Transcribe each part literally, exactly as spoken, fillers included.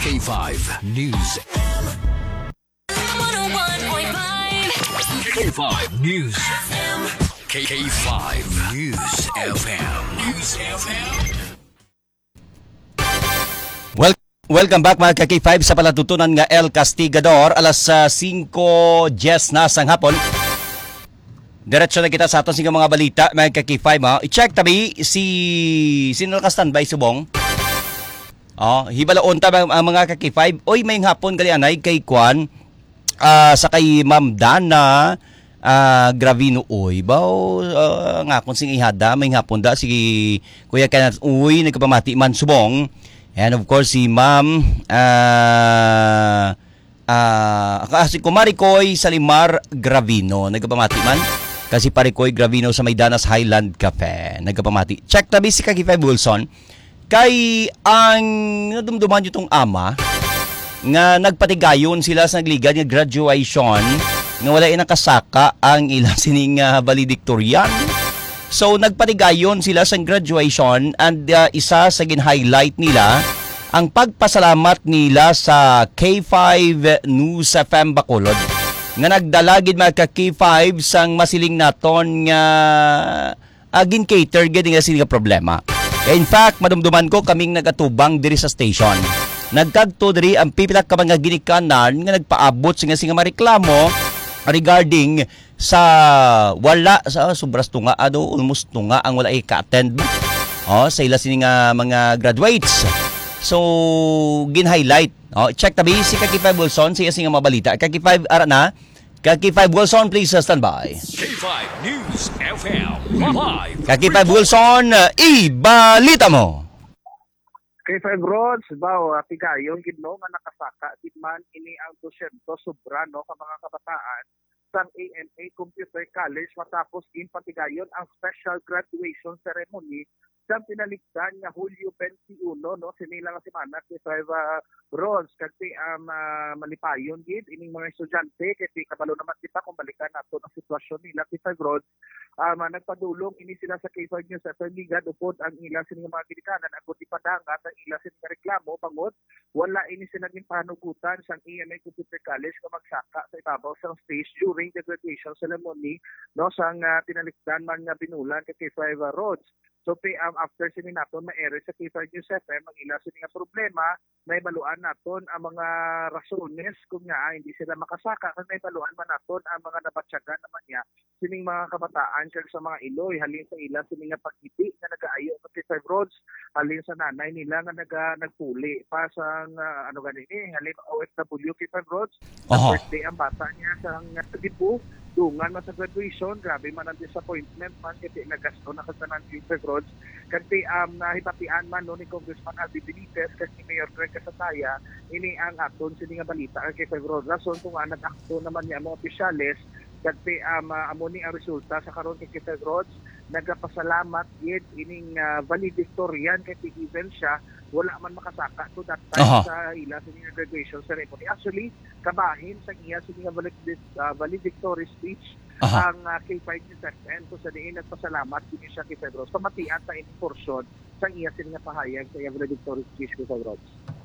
K five News. one oh one point five K five News. K five News F M. News F M. Well, welcome back mga ka-K five sa palatutunan nga El Castigador. Alas uh, five Jes na sang hapon. Diretso na kita sa aton singa mga balita mga ka-K five. Ha? I-check tabi si sino naka-standby subong. Oh, hibalaon ta ang mga ka-K five. Oy, may hapon gali anay kay Kwan. Uh, sa kay Ma'am Dana uh, Gravino oy. Baw uh, nga kung sing ihada may hapon da si Kuya Kenneth uy nagpamati man subong. And of course si Ma'am uh, uh, si Kumari Koy Salimar Gravino nagpamati man. Kasi pare Koy Gravino sa Maydanas Highland Cafe nagpamati. Check tabi si K five Wilson. Kay ang nadumduman yung tong ama nga nagpatigayon sila sa nagligan nga graduation nga wala inang kasaka ang ilang sining uh, valedictorian. So nagpatigayon sila sa graduation and uh, isa sa gin-highlight nila ang pagpasalamat nila sa K five News F M Bacolod nga nagdalagid mga ka-K five sang masiling naton nga uh, gin-cater gid nga sila problema. Kaya in fact, madumduman ko kaming nagatubang diri sa station. Nagkadto diri ang pipila ka mga ginikanan nga nagpaabot singa singa mareklamo regarding sa wala sa sobras tunga ado almost tunga ang wala i-attend oh sa ila sini nga mga graduates. So gin-highlight. Oh, check tabi si K five Wilson siya singa mabalita. K five ara na. K five Wilson, please uh, stand by. K five News F M live. K five Wilson, uh, ibalita mo. K five Roads, baw, tigayon, gidno nga nakasaka, gidman ini ang two hundred sobra no, ka mga kabataan sa A M A Computer College matapos in patigayon ang special graduation ceremony sa pinaligdan nga Hulyo twenty-one no, sinila nga semana K five uh, Roads kasi um, uh, malipayon gid ining mga estudyante kasi kabalo naman kita kung balikan nato ang sitwasyon nila K five Roads. Um, uh, nagpadulong ini sila sa K five News at Ligad upod ang ilang sining mga ginikanan ang buti padangat ang ilang sining reklamo pangod wala ini sila gin panugutan sa A M A Computer College nga magsaka sa ibabaw sa stage during the graduation ceremony no sang uh, tinalikdan man nga binulan kay K five uh, Roads. So um, after sini naton ma-ere sa K five News F M ang ilang sining nga problema may baluan naton ang mga rasones kung nga ah, hindi sila makasaka kung may baluan man naton ang mga nabatyagan naman niya sining mga kabataan kag sa mga Iloy halin sa ilang sining nga pagkiti nga nagaayo sa K five Roads halin sa nanay nila nga naga nagpuli pa sa uh, ano ganini halin O F W K five Roads uh-huh. Birthday ang bata niya sa uh, Cebu dungan man sa graduation grabe man ang disappointment man kasi nagasto na kasanan K five Roads kasi um, nahibatian man no ni Congressman Albi Benitez kasi Mayor Greg Casataya ini ang aton sini nga balita ang K five Roads rason kung nga nag-akto naman niya mga opisyales kasi um, uh, amo ni ang resulta sa karon kay K five Roads nagapasalamat yet ining uh, valedictorian kay even siya wala man makasaka to that time uh-huh. sa ila sa niya graduation ceremony. Actually, kabahin sa iya sa niya uh, valedictory speech uh-huh. ang uh, K five News F M so sa diin nagpasalamat din siya kay Pedro. So matian sa ining portion sa iya sa niya pahayag sa iya valedictory speech kay Pedro.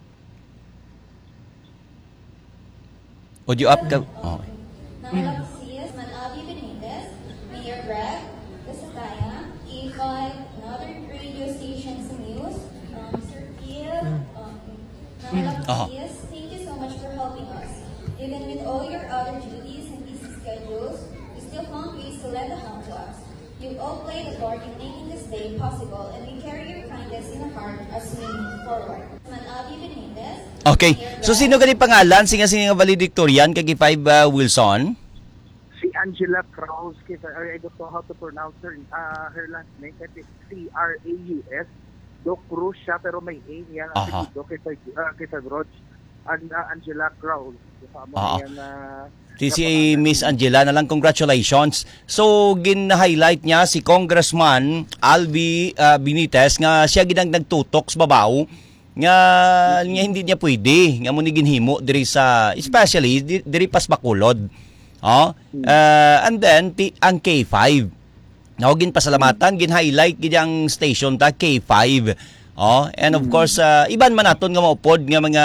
Audio up ka. Oh. Nangalaksias, Manabi Benitez, Mayor Greg Casataya, A five, Northern Radio Station sa News, um, Sir Pierre, um, Nangalaksias, thank you so much for helping us. Even with all your other duties and busy schedules, you still found ways to lend a hand to us. You all played a part in making this day possible, and we carry your kindness in our heart as we move forward. Manabi Benitez. Okay. So sino gani pangalan singa singa valedictorian kay K five uh, Wilson? Si Angela Kraus, I don't know how to pronounce her uh, her last name, kasi C R A U S. Do Cruz siya pero may A niya ang uh-huh. apelyido kay uh, kay Roach. And uh, Angela Kraus. Kasama uh-huh. yan na Si, si Miss Angela na lang, congratulations. So, gin-highlight niya si Congressman Albi uh, Benitez nga siya ginang nagtutok sa babaw nga, nga hindi niya pwede nga mo ni ginhimo diri sa especially di, diri pas Bacolod. Oh, uh, and then ti, ang K five. Now, gin-pasalamatan, gin-highlight gid ang station ta K five. Oh, and of course, uh, iban man naton nga maupod nga mga